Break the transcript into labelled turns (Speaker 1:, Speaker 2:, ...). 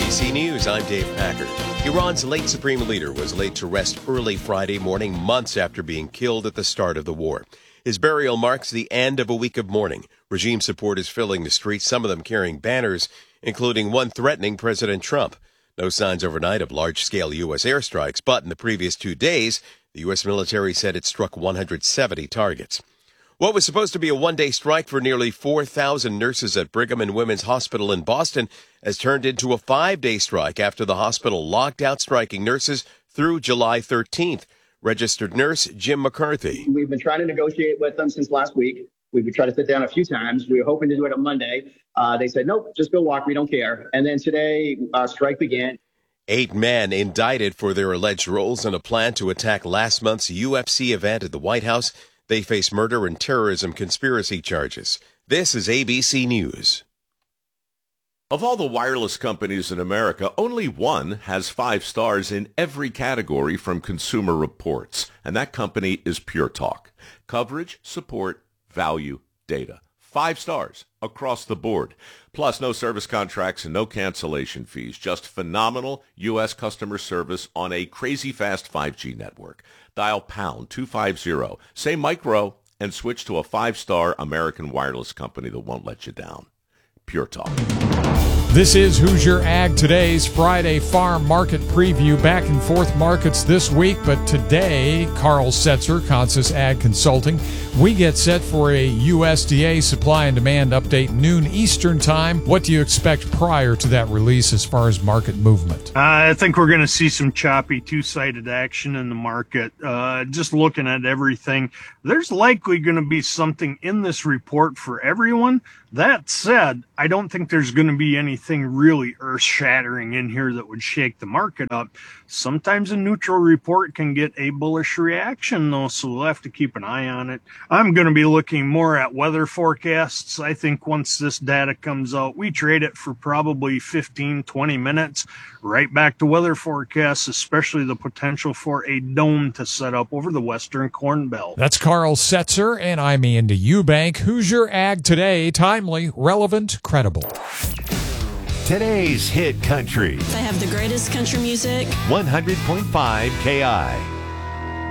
Speaker 1: ABC News, I'm Dave Packard. Iran's late supreme leader was laid to rest early Friday morning, months after being killed at the start of the war. His burial marks the end of a week of mourning. Regime supporters filling the streets, some of them carrying banners, including one threatening President Trump. No signs overnight of large-scale U.S. airstrikes, but in the previous 2 days, the U.S. military said it struck 170 targets. What was supposed to be a one-day strike for nearly 4,000 nurses at Brigham and Women's Hospital in Boston has turned into a 5-day strike after the hospital locked out striking nurses through July 13th. Registered nurse Jim McCarthy.
Speaker 2: We've been trying to negotiate with them since last week. We've been trying to sit down a few times. We were hoping to do it on Monday. They said, nope, just go walk. We don't care. And then today, strike began.
Speaker 1: 8 men indicted for their alleged roles in a plan to attack last month's UFC event at the White House. They face murder and terrorism conspiracy charges. This is ABC News.
Speaker 3: Of all the wireless companies in America, only one has 5 stars in every category from Consumer Reports, and that company is Pure Talk. Coverage, support, value, data. 5 stars across the board. Plus, no service contracts and no cancellation fees. Just phenomenal U.S. customer service on a crazy fast 5G network. Dial pound 250, say micro, and switch to a 5-star American wireless company that won't let you down. Pure Talk.
Speaker 4: This is Hoosier Ag Today's Friday Farm Market Preview. Back and forth markets this week, but today, Carl Setzer, Consus Ag Consulting. We get set for a USDA supply and demand update noon Eastern time. What do you expect prior to that release as far as market movement?
Speaker 5: I think we're going to see some choppy two-sided action in the market. Just looking at everything, there's likely going to be something in this report for everyone. That said, I don't think there's going to be anything really earth-shattering in here that would shake the market up. Sometimes a neutral report can get a bullish reaction, though, so we'll have to keep an eye on it. I'm going to be looking more at weather forecasts. I think once this data comes out, we trade it for probably 15, 20 minutes, right back to weather forecasts, especially the potential for a dome to set up over the western Corn Belt.
Speaker 4: That's Carl Setzer, and I'm Andy Eubank. Hoosier Ag Today, timely, relevant, credible.
Speaker 6: Today's hit country.
Speaker 7: They have the greatest country music.
Speaker 6: 100.5 KI.